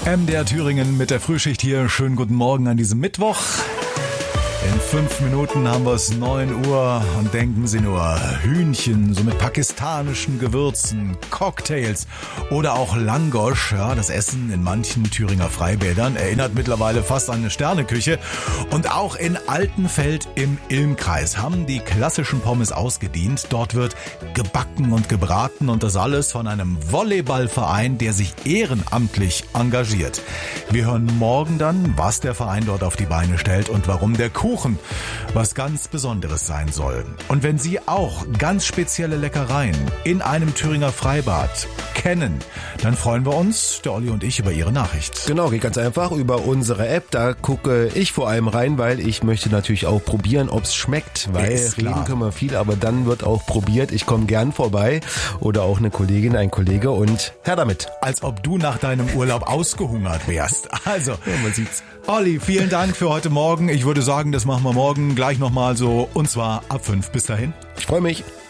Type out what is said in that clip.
MDR Thüringen mit der Frühschicht hier. Schönen guten Morgen an diesem Mittwoch. In 5 Minuten haben wir es 9 Uhr und denken Sie nur, Hühnchen, so mit pakistanischen Gewürzen, Cocktails oder auch Langosch. Ja, das Essen in manchen Thüringer Freibädern erinnert mittlerweile fast an eine Sterneküche. Und auch in Altenfeld im Ilmkreis haben die klassischen Pommes ausgedient. Dort wird gebacken und gebraten und das alles von einem Volleyballverein, der sich ehrenamtlich engagiert. Wir hören morgen dann, was der Verein dort auf die Beine stellt und warum der Kuchen was ganz Besonderes sein soll. Und wenn Sie auch ganz spezielle Leckereien in einem Thüringer Freibad kennen, dann freuen wir uns, der Olli und ich, über Ihre Nachricht. Genau, geht ganz einfach über unsere App. Da gucke ich vor allem rein, weil ich möchte natürlich auch probieren, ob es schmeckt. Weil reden können wir viel, aber dann wird auch probiert. Ich komme gern vorbei oder auch eine Kollegin, ein Kollege und her damit. Als ob du nach deinem Urlaub ausgehungert wärst. Also, ja, man sieht's. Olli, vielen Dank für heute Morgen. Ich würde sagen, das machen wir morgen gleich nochmal so, und zwar ab 5. Bis dahin. Ich freue mich.